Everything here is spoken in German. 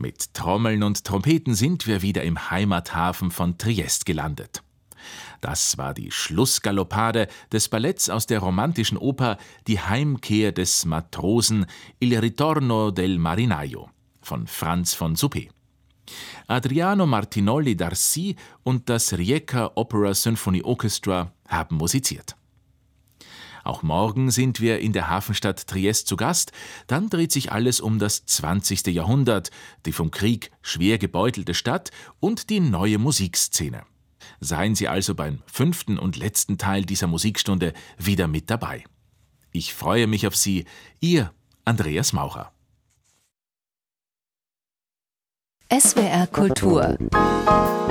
Mit Trommeln und Trompeten sind wir wieder im Heimathafen von Triest gelandet. Das war die Schlussgaloppade des Balletts aus der romantischen Oper Die Heimkehr des Matrosen Il ritorno del marinaio von Franz von Suppé. Adriano Martinolli d'Arcy und das Rijeka Opera Symphony Orchestra haben musiziert. Auch morgen sind wir in der Hafenstadt Triest zu Gast. Dann dreht sich alles um das 20. Jahrhundert, die vom Krieg schwer gebeutelte Stadt und die neue Musikszene. Seien Sie also beim 5. und letzten Teil dieser Musikstunde wieder mit dabei. Ich freue mich auf Sie, Ihr Andreas Maurer. SWR Kultur